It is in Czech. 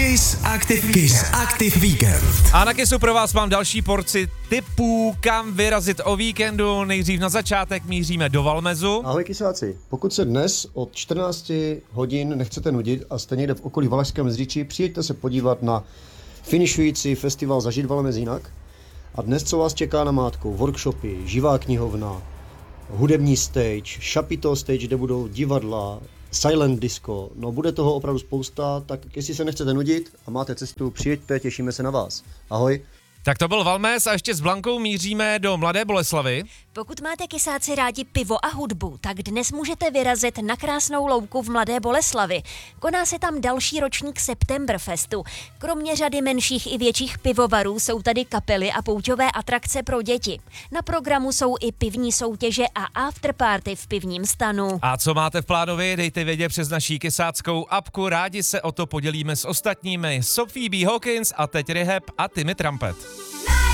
Kiss Aktiv Víkend. A na Kissu pro vás mám další porci tipů, kam vyrazit o víkendu. Nejdřív na začátek míříme do Valmezu. Ahoj kysáci, pokud se dnes od 14 hodin nechcete nudit a jste někde v okolí Valašského Meziříčí, přijďte se podívat na finišující festival Zažít Valmez jinak. A dnes co vás čeká na mátku? Workshopy, živá knihovna, hudební stage, šapito stage, kde budou divadla, silent disco, no bude toho opravdu spousta, tak jestli se nechcete nudit a máte cestu, přijďte, těšíme se na vás. Ahoj. Tak to byl Valmez a ještě s Blankou míříme do Mladé Boleslavi. Pokud máte kysáci rádi pivo a hudbu, tak dnes můžete vyrazit na krásnou louku v Mladé Boleslavi. Koná se tam další ročník Septemberfestu. Kromě řady menších i větších pivovarů jsou tady kapely a pouťové atrakce pro děti. Na programu jsou i pivní soutěže a afterparty v pivním stanu. A co máte v plánově, dejte vědět přes naší kysáckou apku, rádi se o to podělíme s ostatními. Sophie B. Hawkins a teď Rehab a Timmy Trumpet.